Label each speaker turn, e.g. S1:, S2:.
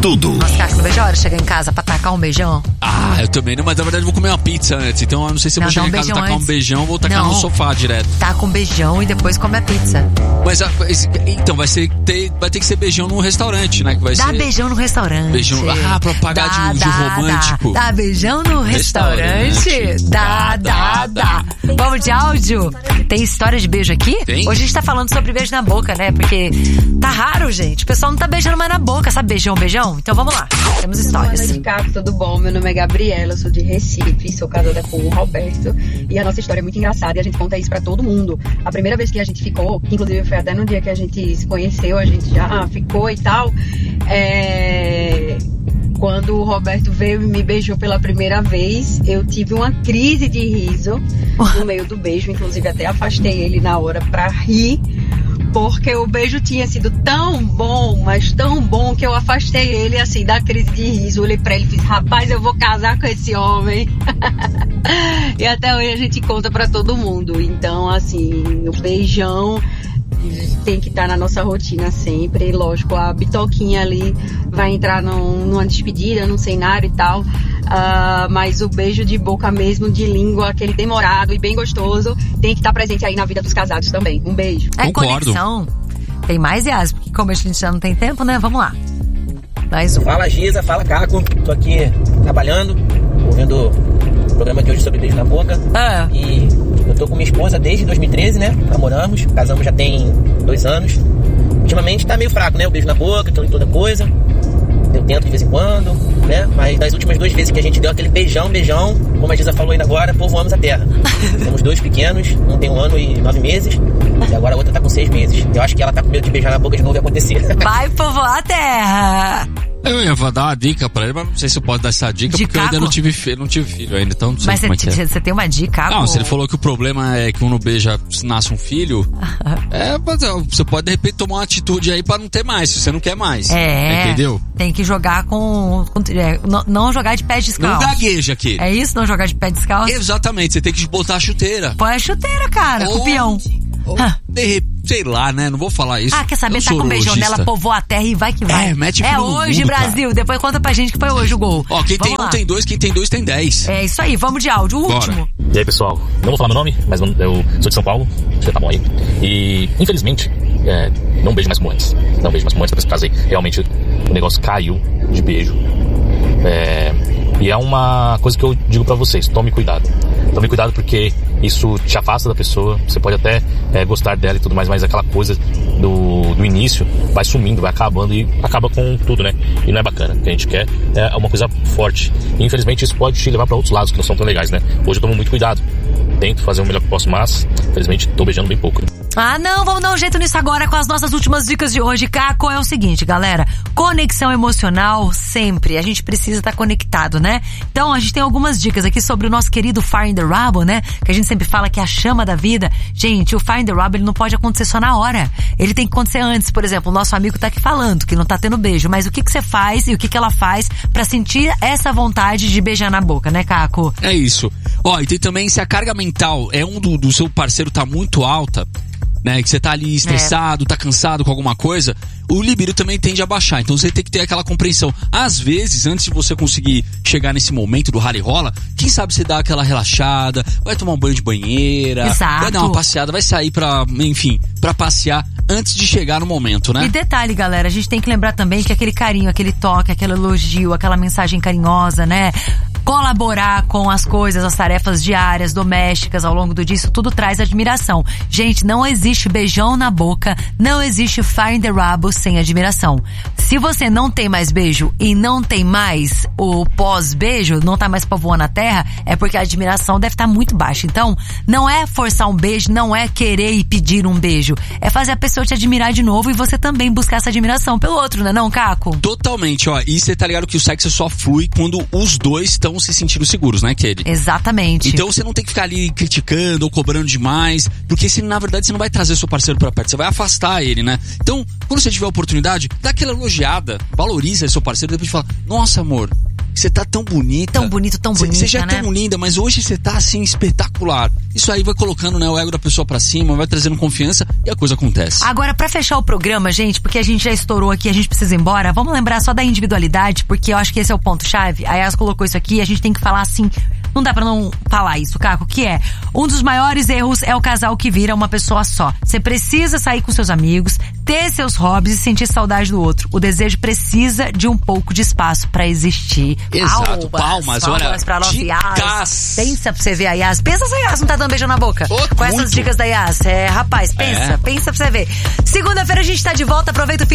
S1: tudo.
S2: Nossa, cara, não vejo a hora de chegar em casa pra tacar um beijão.
S3: Ah, eu também não, mas na verdade eu vou comer uma pizza antes. Então eu não sei se eu vou chegar em casa e tacar um beijão ou vou tacar no sofá direto.
S2: Taca um beijão e depois come a pizza.
S3: Mas então vai ter que ser beijão num restaurante, né? Que vai
S2: Dá
S3: ser...
S2: beijão no restaurante.
S3: Beijão, pra pagar de romântico.
S2: Dá beijão no restaurante. Dá. Vamos de áudio? Tem história de beijo aqui?
S3: Tem.
S2: Hoje a gente tá falando sobre beijo na boca, né? Porque tá raro, gente. O pessoal não tá beijando mais na boca, sabe? Beijão. Então vamos lá. Temos histórias.
S4: Boa noite, Caco. Tudo bom? Meu nome é Gabriela, eu sou de Recife, sou casada com o Roberto. E a nossa história é muito engraçada e a gente conta isso pra todo mundo. A primeira vez que a gente ficou, que inclusive foi até no dia que a gente se conheceu, a gente já ficou e tal. Quando o Roberto veio e me beijou pela primeira vez, eu tive uma crise de riso no meio do beijo. Inclusive até afastei ele na hora pra rir, porque o beijo tinha sido tão bom, mas tão bom, que eu afastei ele assim da crise de riso. Olhei pra ele e fiz: rapaz, eu vou casar com esse homem. E até hoje a gente conta pra todo mundo. Então, assim, o beijão tem que estar na nossa rotina sempre. Lógico, a bitoquinha ali vai entrar numa despedida, num cenário e tal. Mas o beijo de boca mesmo, de língua, aquele demorado e bem gostoso, tem que estar presente aí na vida dos casados também. Um beijo.
S3: Concordo.
S2: Conexão. Tem mais, Yas? Porque como a gente já não tem tempo, né? Vamos lá. Mais um.
S5: Fala, Giza. Fala, Caco. Tô aqui trabalhando, ouvindo o programa de hoje sobre beijo na boca. E eu tô com minha esposa desde 2013, né? Namoramos, casamos já tem 2 anos. Ultimamente tá meio fraco, né? O beijo na boca, toda coisa. Eu tento de vez em quando, né? Mas das últimas 2 vezes que a gente deu aquele beijão, como a Giza falou ainda agora, povoamos a terra. Temos 2 pequenos, um tem 1 ano e 9 meses, e agora a outra tá com 6 meses. Eu acho que ela tá com medo de beijar na boca de novo e acontecer.
S2: Vai povoar a terra!
S3: Eu ia dar uma dica pra ele, mas não sei se eu posso dar essa dica, porque eu ainda não tive filho ainda, então não sei como é que é.
S2: Mas você tem uma dica?
S3: Não, se ele falou que o problema é que quando beija, nasce um filho, você pode de repente tomar uma atitude aí pra não ter mais, se você não quer mais. Entendeu?
S2: Tem que jogar não jogar de pé descalço.
S3: Não gagueja aqui.
S2: É isso? Não jogar de pé descalço?
S3: Exatamente, você tem que botar a chuteira.
S2: Põe a chuteira, cara, com o peão.
S3: De repente, sei lá, né? Não vou falar isso.
S2: Quer saber? Tá com um beijão nela, povoa a terra e vai que vai.
S3: Mete filho no
S2: hoje,
S3: mundo,
S2: Brasil.
S3: Cara.
S2: Depois conta pra gente que foi hoje o gol.
S3: Quem tem um tem 2, quem tem 2 tem 10.
S2: É isso aí, vamos de áudio, o último.
S6: E aí, pessoal, não vou falar meu nome, mas eu sou de São Paulo, você tá bom aí. E, infelizmente, não beijo mais como antes. Não beijo mais como antes, depois que casei. Realmente, o negócio caiu de beijo. E é uma coisa que eu digo pra vocês: tome cuidado. Tome cuidado, porque isso te afasta da pessoa. Você pode até gostar dela e tudo mais, mas aquela coisa do início vai sumindo, vai acabando e acaba com tudo, né? E não é bacana. O que a gente quer é uma coisa forte. E infelizmente isso pode te levar pra outros lados que não são tão legais, né? Hoje eu tomo muito cuidado. Tento fazer o melhor que posso, mas infelizmente tô beijando bem pouco, né?
S2: Não, vamos dar um jeito nisso agora com as nossas últimas dicas de hoje. Caco, é o seguinte, galera, conexão emocional sempre, a gente precisa estar conectado, né? Então a gente tem algumas dicas aqui sobre o nosso querido Fire in the Rubble, né? Que a gente sempre fala que é a chama da vida. Gente, o Fire in the Rubble, ele não pode acontecer só na hora, ele tem que acontecer antes. Por exemplo, o nosso amigo tá aqui falando que não tá tendo beijo, mas o que você faz e o que ela faz pra sentir essa vontade de beijar na boca, né, Caco?
S3: É isso. E tem também, se a carga mental do seu parceiro tá muito alta, né, que você tá ali estressado, tá cansado com alguma coisa, o libido também tende a baixar. Então você tem que ter aquela compreensão. Às vezes, antes de você conseguir chegar nesse momento do rala e rola, quem sabe você dá aquela relaxada, vai tomar um banho de banheira, vai dar uma passeada, vai sair pra passear antes de chegar no momento, né?
S2: E detalhe, galera, a gente tem que lembrar também que aquele carinho, aquele toque, aquele elogio, aquela mensagem carinhosa, né? Colaborar com as coisas, as tarefas diárias, domésticas ao longo do dia, isso tudo traz admiração. Gente, não existe beijão na boca, não existe Fire in the Rubble sem admiração. Se você não tem mais beijo e não tem mais o pós-beijo, não tá mais povoando a terra, é porque a admiração deve estar muito baixa. Então, não é forçar um beijo, não é querer e pedir um beijo, é fazer a pessoa te admirar de novo e você também buscar essa admiração pelo outro, né não, Caco?
S3: Totalmente, e você tá ligado que o sexo só flui quando os dois estão se sentindo seguros, né, Kelly?
S2: Exatamente.
S3: Então você não tem que ficar ali criticando ou cobrando demais, porque na verdade você não vai trazer seu parceiro pra perto, você vai afastar ele, né? Então, quando você tiver a oportunidade, dá aquela elogiada, valoriza seu parceiro, depois fala: nossa, amor, Você tá tão bonita.
S2: Tão bonito, tão bonita,
S3: Você já é
S2: né?
S3: tão linda, mas hoje você tá assim, espetacular. Isso aí vai colocando, né, o ego da pessoa pra cima, vai trazendo confiança e a coisa acontece.
S2: Agora, pra fechar o programa, gente, porque a gente já estourou aqui, a gente precisa ir embora, vamos lembrar só da individualidade, porque eu acho que esse é o ponto-chave. A Yas colocou isso aqui, a gente tem que falar assim, não dá pra não falar isso, Caco, que é, um dos maiores erros é o casal que vira uma pessoa só. Você precisa sair com seus amigos, ter seus hobbies e sentir saudade do outro. O desejo precisa de um pouco de espaço pra existir.
S3: Exato, palmas olha,
S2: pra nossa
S3: dicas.
S2: Yas. Pensa pra você ver a Yas. Pensa se a Yas não tá dando beijo na boca. Com essas dicas da Yas. Rapaz, pensa pra você ver. Segunda-feira a gente tá de volta, aproveita o fim